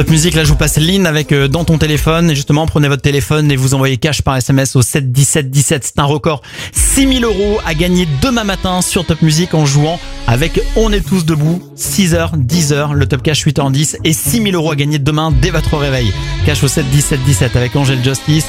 Top Music, là je vous passe Lynn avec Dans ton téléphone. Et justement, prenez votre téléphone et vous envoyez cash par SMS au 7 17 17. C'est un record. 6 000 € à gagner demain matin sur Top Music en jouant avec On est tous debout. 6h, 10h, le Top Cash 8h10 et 6 000 € à gagner demain dès votre réveil. Cash au 7 17 17 avec Angel Justice.